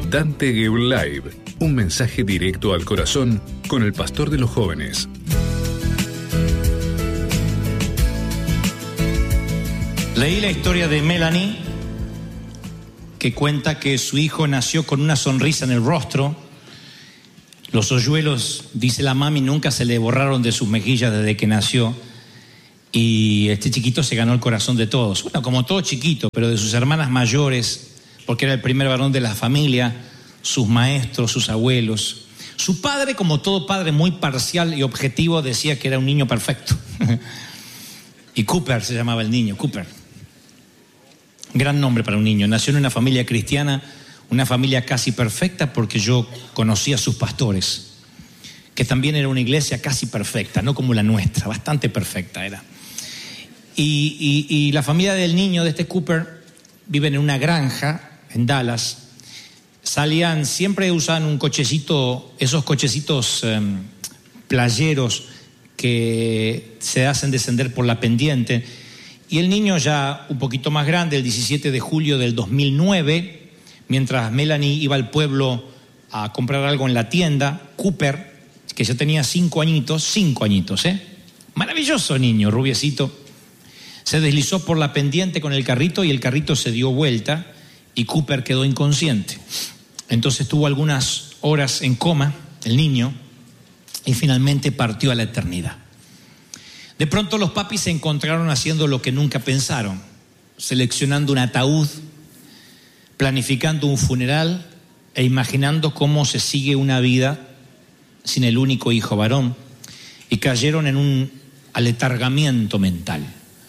Dante Gebel Live, un mensaje directo al corazón con el pastor de los jóvenes. Leí la historia de Melanie, que cuenta que su hijo nació con una sonrisa en el rostro. Los hoyuelos, dice la mami, nunca se le borraron de sus mejillas desde que nació. Y este chiquito se ganó el corazón de todos. Bueno, como todo chiquito, pero de sus hermanas mayores, porque era el primer varón de la familia, sus maestros, sus abuelos. Su padre, como todo padre muy parcial y objetivo, decía que era un niño perfecto. Y Cooper se llamaba el niño, Cooper. Gran nombre para un niño. Nació en una familia cristiana, una familia casi perfecta, porque yo conocí a sus pastores, que también era una iglesia casi perfecta, no como la nuestra, bastante perfecta era. Y la familia del niño, de este Cooper, viven en una granja en Dallas. Siempre usaban un cochecito, esos cochecitos playeros que se hacen descender por la pendiente. Y el niño, ya un poquito más grande, el 17 de julio del 2009, mientras Melanie iba al pueblo a comprar algo en la tienda, Cooper, que ya tenía 5 añitos, maravilloso niño, rubiecito, se deslizó por la pendiente con el carrito y el carrito se dio vuelta y Cooper quedó inconsciente. Entonces estuvo algunas horas en coma, el niño, y finalmente partió a la eternidad. De pronto los papis se encontraron haciendo lo que nunca pensaron, seleccionando un ataúd, planificando un funeral e imaginando cómo se sigue una vida sin el único hijo varón, y cayeron en un aletargamiento mental.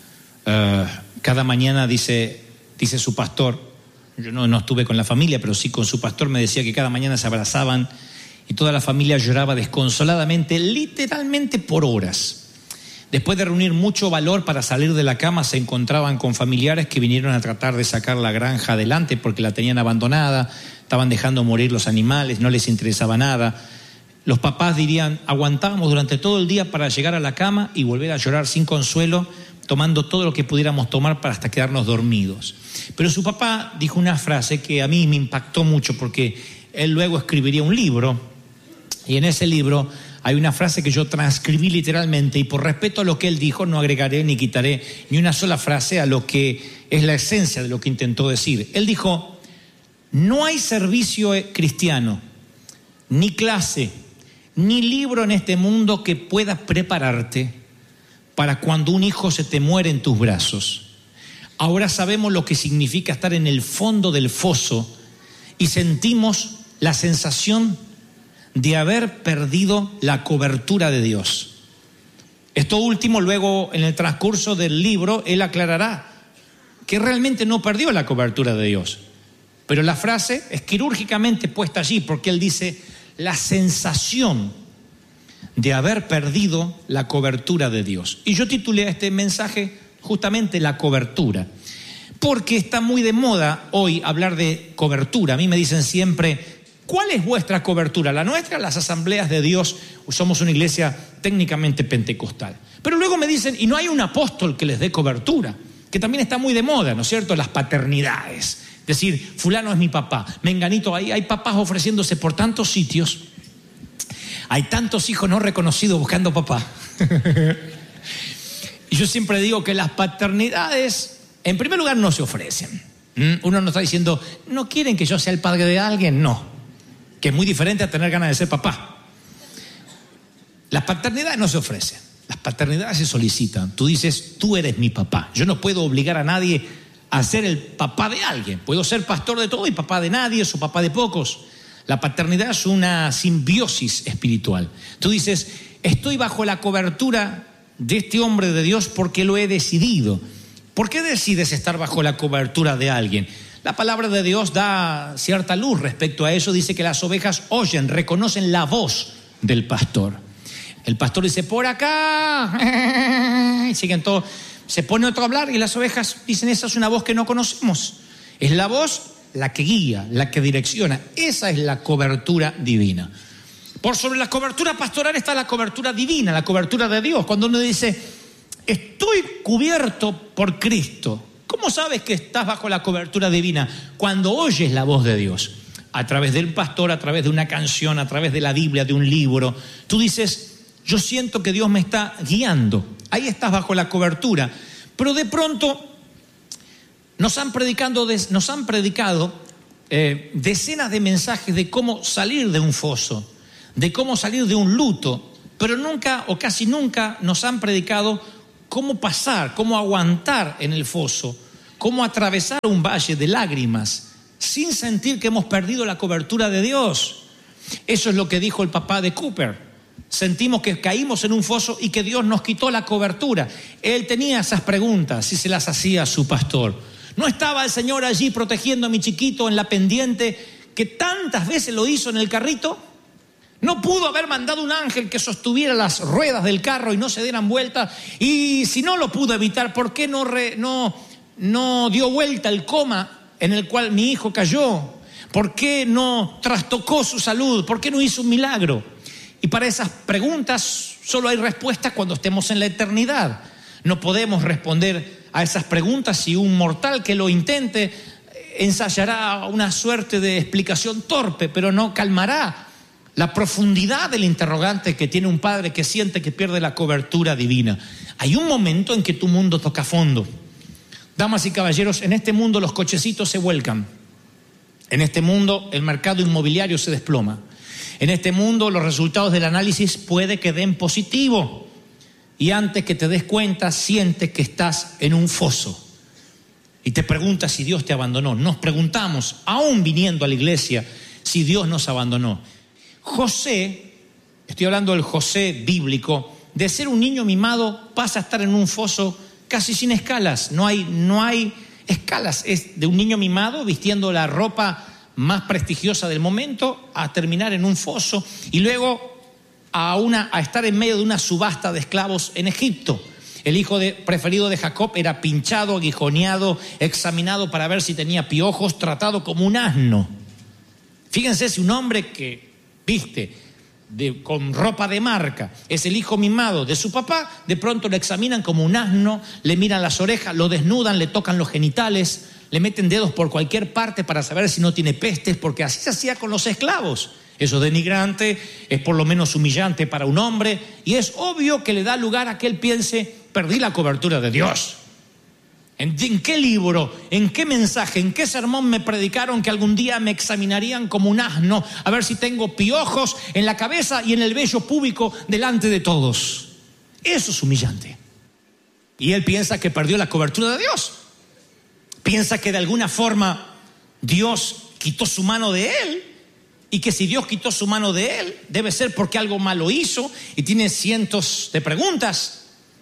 Cada mañana, dice su pastor, yo no estuve con la familia, pero sí con su pastor, me decía que cada mañana se abrazaban y toda la familia lloraba desconsoladamente, literalmente por horas. Después de reunir mucho valor para salir de la cama, se encontraban con familiares que vinieron a tratar de sacar la granja adelante porque la tenían abandonada, estaban dejando morir los animales, no les interesaba nada. Los papás dirían, aguantábamos durante todo el día para llegar a la cama y volver a llorar sin consuelo, tomando todo lo que pudiéramos tomar para hasta quedarnos dormidos. Pero su papá dijo una frase que a mí me impactó mucho, porque él luego escribiría un libro, y en ese libro hay una frase que yo transcribí literalmente, y por respeto a lo que él dijo no agregaré ni quitaré ni una sola frase a lo que es la esencia de lo que intentó decir. Él dijo, no hay servicio cristiano, ni clase, ni libro en este mundo que pueda prepararte para cuando un hijo se te muere en tus brazos. Ahora sabemos lo que significa estar en el fondo del foso y sentimos la sensación de haber perdido la cobertura de Dios. Esto último, luego en el transcurso del libro, él aclarará que realmente no perdió la cobertura de Dios. Pero la frase es quirúrgicamente puesta allí, porque él dice la sensación de haber perdido la cobertura de Dios. Y yo titulé a este mensaje justamente la cobertura, porque está muy de moda hoy hablar de cobertura. A mí me dicen siempre, ¿cuál es vuestra cobertura? La nuestra, las asambleas de Dios, somos una iglesia técnicamente pentecostal. Pero luego me dicen, y no hay un apóstol que les dé cobertura, que también está muy de moda, ¿no es cierto? Las paternidades. Es decir, fulano es mi papá, menganito, ahí hay papás ofreciéndose por tantos sitios. Hay tantos hijos no reconocidos buscando papá. Y yo siempre digo que las paternidades, en primer lugar, no se ofrecen. Uno no está diciendo, no quieren que yo sea el padre de alguien, no. Que es muy diferente a tener ganas de ser papá. Las paternidades no se ofrecen. Las paternidades se solicitan. Tú dices, tú eres mi papá. Yo no puedo obligar a nadie a ser el papá de alguien. Puedo ser pastor de todo y papá de nadie, o papá de pocos. La paternidad es una simbiosis espiritual. Tú dices, estoy bajo la cobertura de este hombre de Dios porque lo he decidido. ¿Por qué decides estar bajo la cobertura de alguien? La palabra de Dios da cierta luz respecto a eso. Dice que las ovejas oyen, reconocen la voz del pastor. El pastor dice, por acá. Y siguen todos. Se pone otro a hablar y las ovejas dicen, esa es una voz que no conocemos. Es la voz la que guía, la que direcciona. Esa es la cobertura divina. Por sobre la cobertura pastoral está la cobertura divina, la cobertura de Dios. Cuando uno dice, estoy cubierto por Cristo. ¿Cómo sabes que estás bajo la cobertura divina? Cuando oyes la voz de Dios. a través del pastor, a través de una canción, a través de la Biblia, de un libro. Tú dices, yo siento que Dios me está guiando. Ahí estás bajo la cobertura. Pero de pronto nos han predicado decenas de mensajes de cómo salir de un foso, de cómo salir de un luto, pero nunca o casi nunca nos han predicado cómo pasar, cómo aguantar en el foso, cómo atravesar un valle de lágrimas sin sentir que hemos perdido la cobertura de Dios. Eso es lo que dijo el papá de Cooper. Sentimos que caímos en un foso y que Dios nos quitó la cobertura. Él tenía esas preguntas y se las hacía a su pastor. ¿No estaba el Señor allí protegiendo a mi chiquito en la pendiente que tantas veces lo hizo en el carrito? ¿No pudo haber mandado un ángel que sostuviera las ruedas del carro y no se dieran vuelta? Y si no lo pudo evitar, ¿por qué no dio vuelta el coma en el cual mi hijo cayó? ¿Por qué no trastocó su salud? ¿Por qué no hizo un milagro? Y para esas preguntas solo hay respuestas cuando estemos en la eternidad. No podemos responder a esas preguntas y un mortal que lo intente ensayará una suerte de explicación torpe, pero no calmará la profundidad del interrogante que tiene un padre que siente que pierde la cobertura divina. Hay un momento en que tu mundo toca fondo. Damas y caballeros, en este mundo los cochecitos se vuelcan. En este mundo el mercado inmobiliario se desploma. En este mundo los resultados del análisis puede que den positivo. Y antes que te des cuenta, sientes que estás en un foso. Y te preguntas si Dios te abandonó. Nos preguntamos, aún viniendo a la iglesia, si Dios nos abandonó. José, estoy hablando del José bíblico, de ser un niño mimado pasa a estar en un foso casi sin escalas. No hay escalas. Es de un niño mimado vistiendo la ropa más prestigiosa del momento a terminar en un foso y luego a estar en medio de una subasta de esclavos en Egipto. El hijo preferido de Jacob era pinchado, aguijoneado, examinado para ver si tenía piojos, tratado como un asno. Fíjense, si un hombre que viste con ropa de marca es el hijo mimado de su papá, de pronto lo examinan como un asno, le miran las orejas, lo desnudan, le tocan los genitales, le meten dedos por cualquier parte para saber si no tiene pestes, porque así se hacía con los esclavos. Eso es denigrante, es por lo menos humillante para un hombre y es obvio que le da lugar a que él piense, perdí la cobertura de Dios. ¿En qué libro, en qué mensaje, en qué sermón me predicaron que algún día me examinarían como un asno a ver si tengo piojos en la cabeza y en el vello púbico delante de todos? Eso es humillante. Y él piensa que perdió la cobertura de Dios. Piensa que de alguna forma Dios quitó su mano de él y que si Dios quitó su mano de él debe ser porque algo malo hizo y tiene cientos de preguntas.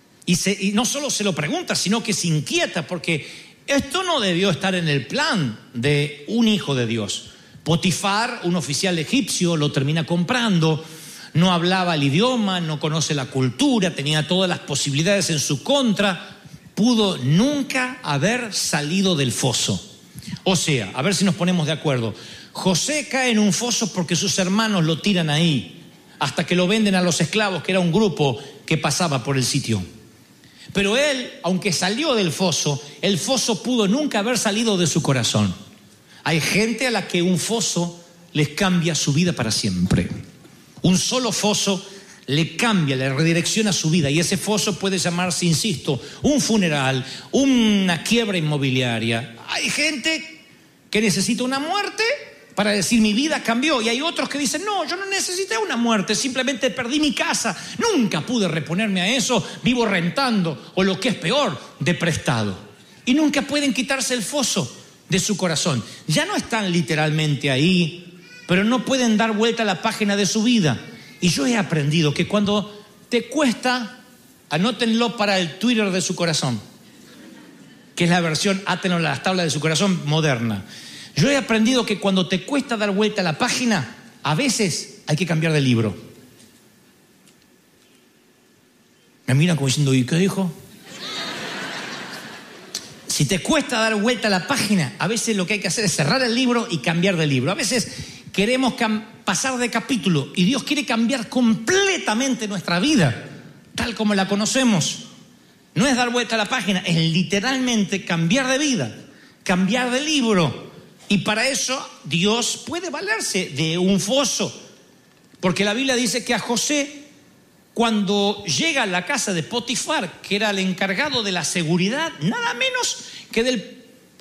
Y no solo se lo pregunta, sino que se inquieta porque esto no debió estar en el plan de un hijo de Dios. Potifar, un oficial egipcio, lo termina comprando, no hablaba el idioma, no conoce la cultura, tenía todas las posibilidades en su contra, pudo nunca haber salido del foso. O sea, a ver si nos ponemos de acuerdo, José cae en un foso porque sus hermanos lo tiran ahí, hasta que lo venden a los esclavos, que era un grupo que pasaba por el sitio. Pero él, aunque salió del foso, el foso pudo nunca haber salido de su corazón. Hay gente a la que un foso les cambia su vida para siempre. Un solo foso le cambia, le redirecciona su vida. Y ese foso puede llamarse, insisto, un funeral, una quiebra inmobiliaria. Hay gente que necesita una muerte para decir mi vida cambió, y hay otros que dicen no, yo no necesité una muerte, simplemente perdí mi casa, nunca pude reponerme a eso, vivo rentando o lo que es peor, de prestado. Y nunca pueden quitarse el foso de su corazón. Ya no están literalmente ahí, pero no pueden dar vuelta a la página de su vida. Y yo he aprendido que cuando te cuesta, anótenlo para el Twitter de su corazón, que es la versión átenlo a las tablas de su corazón moderna. Yo he aprendido que cuando te cuesta dar vuelta a la página, a veces hay que cambiar de libro. Me miran como diciendo, ¿y qué dijo? Si te cuesta dar vuelta a la página, a veces lo que hay que hacer es cerrar el libro y cambiar de libro. A veces queremos pasar de capítulo y Dios quiere cambiar completamente nuestra vida, tal como la conocemos. No es dar vuelta a la página, es literalmente cambiar de vida, cambiar de libro. Y para eso Dios puede valerse de un foso. Porque la Biblia dice que a José, cuando llega a la casa de Potifar, que era el encargado de la seguridad, nada menos que del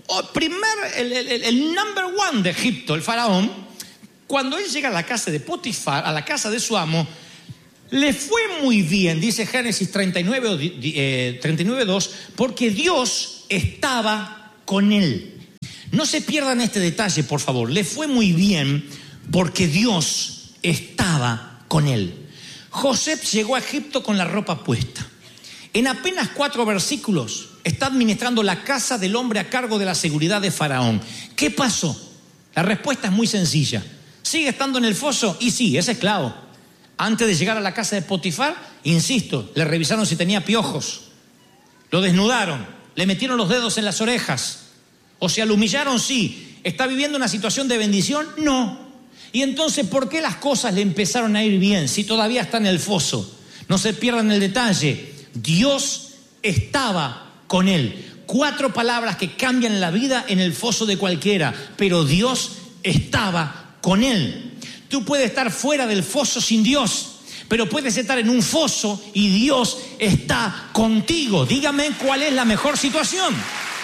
el number one de Egipto, el faraón, cuando él llega a la casa de Potifar, a la casa de su amo, le fue muy bien, dice Génesis 39:2, porque Dios estaba con él. No se pierdan este detalle, por favor. Le fue muy bien porque Dios estaba con él. José llegó a Egipto con la ropa puesta. En apenas 4 versículos está administrando la casa del hombre a cargo de la seguridad de Faraón. ¿Qué pasó? La respuesta es muy sencilla. ¿Sigue estando en el foso? Y sí, es esclavo. Antes de llegar a la casa de Potifar, insisto, le revisaron si tenía piojos. Lo desnudaron, le metieron los dedos en las orejas. O sea, lo humillaron, sí. ¿Está viviendo una situación de bendición? No. Y entonces, ¿por qué las cosas le empezaron a ir bien si todavía está en el foso? No se pierdan el detalle. Dios estaba con él. 4 palabras que cambian la vida en el foso de cualquiera, pero Dios estaba con él. Tú puedes estar fuera del foso sin Dios, pero puedes estar en un foso y Dios está contigo. Dígame cuál es la mejor situación.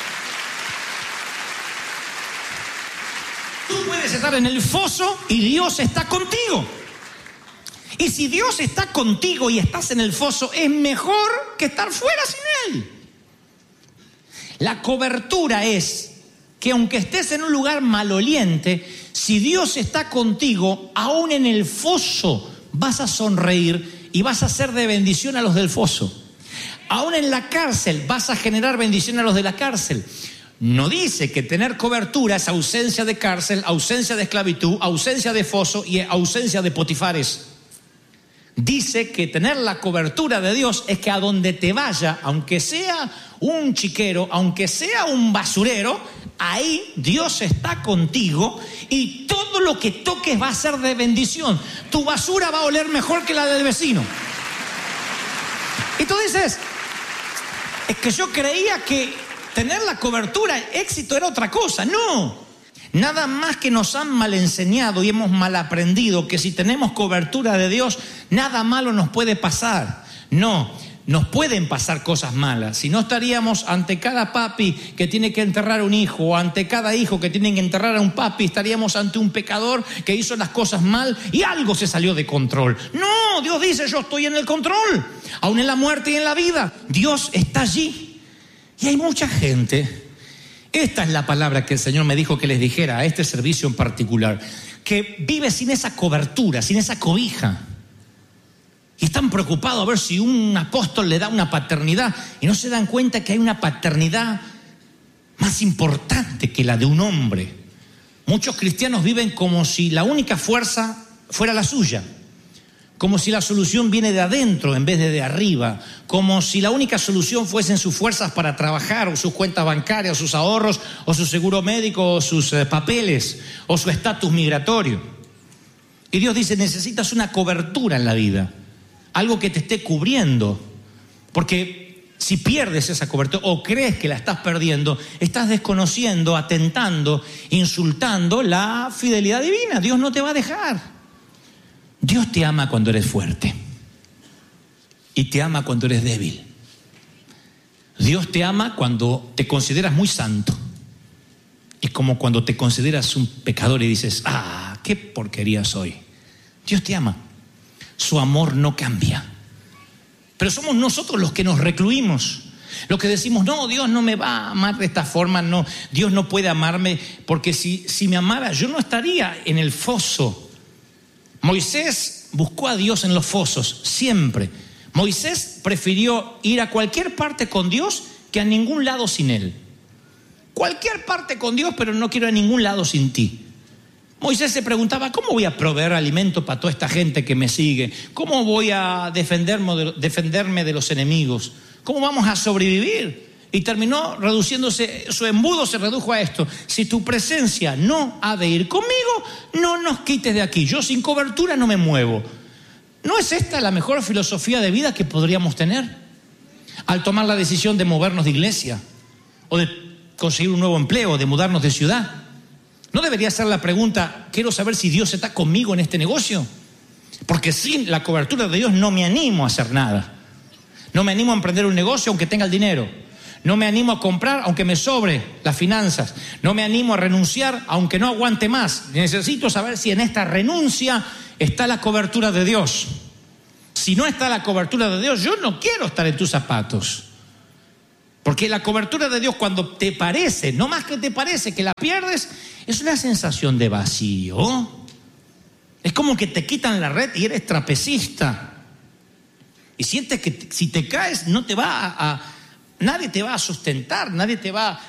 Tú puedes estar en el foso y Dios está contigo. Y si Dios está contigo y estás en el foso, es mejor que estar fuera sin Él. La cobertura es que aunque estés en un lugar maloliente, si Dios está contigo, aún en el foso vas a sonreír y vas a ser de bendición a los del foso. Aún en la cárcel vas a generar bendición a los de la cárcel. No dice que tener cobertura es ausencia de cárcel, ausencia de esclavitud, ausencia de foso y ausencia de potifares. Dice que tener la cobertura de Dios es que a donde te vaya, aunque sea un chiquero, aunque sea un basurero, ahí Dios está contigo y todo lo que toques va a ser de bendición. Tu basura va a oler mejor que la del vecino. Y tú dices, es que yo creía que tener la cobertura, éxito era otra cosa. No, nada más que nos han mal enseñado y hemos mal aprendido que si tenemos cobertura de Dios, nada malo nos puede pasar. No, nos pueden pasar cosas malas. Si no, estaríamos ante cada papi que tiene que enterrar a un hijo, o ante cada hijo que tiene que enterrar a un papi, estaríamos ante un pecador que hizo las cosas mal y algo se salió de control. No, Dios dice, yo estoy en el control, aún en la muerte y en la vida. Dios está allí. Y hay mucha gente, esta es la palabra que el Señor me dijo que les dijera a este servicio en particular, que vive sin esa cobertura, sin esa cobija. Y están preocupados a ver si un apóstol le da una paternidad y no se dan cuenta que hay una paternidad más importante que la de un hombre. Muchos cristianos viven como si la única fuerza fuera la suya. Como si la solución viene de adentro en vez de arriba. Como si la única solución fuesen sus fuerzas para trabajar, o sus cuentas bancarias, o sus ahorros, o su seguro médico, o sus papeles, o su estatus migratorio. Y Dios dice, necesitas una cobertura en la vida. Algo que te esté cubriendo. Porque si pierdes esa cobertura, o crees que la estás perdiendo, estás desconociendo, atentando, insultando la fidelidad divina. Dios no te va a dejar. Dios te ama cuando eres fuerte y te ama cuando eres débil. Dios te ama cuando te consideras muy santo y como cuando te consideras un pecador y dices, qué porquería soy. Dios te ama. Su amor no cambia. Pero somos nosotros los que nos recluimos, los que decimos, no, Dios no me va a amar de esta forma, no, Dios no puede amarme, porque si me amara yo no estaría en el foso. Moisés buscó a Dios en los fosos, siempre. Moisés prefirió ir a cualquier parte con Dios que a ningún lado sin Él. Cualquier parte con Dios, pero no quiero a ningún lado sin ti. Moisés se preguntaba, ¿cómo voy a proveer alimento para toda esta gente que me sigue? ¿Cómo voy a defenderme de los enemigos? ¿Cómo vamos a sobrevivir? Y terminó reduciéndose, su embudo se redujo a esto: si tu presencia no ha de ir conmigo, no nos quites de aquí. Yo sin cobertura no me muevo. ¿No es esta la mejor filosofía de vida que podríamos tener al tomar la decisión de movernos de iglesia, o de conseguir un nuevo empleo, de mudarnos de ciudad? ¿No debería ser la pregunta, quiero saber si Dios está conmigo en este negocio? Porque sin la cobertura de Dios no me animo a hacer nada. No me animo a emprender un negocio aunque tenga el dinero. No me animo a comprar aunque me sobre las finanzas. No me animo a renunciar aunque no aguante más. Necesito saber si en esta renuncia está la cobertura de Dios. Si no está la cobertura de Dios, yo no quiero estar en tus zapatos. Porque la cobertura de Dios, cuando te parece, no más que te parece que la pierdes, es una sensación de vacío. Es como que te quitan la red y eres trapecista. Y sientes que si te caes, nadie te va a sustentar, nadie te va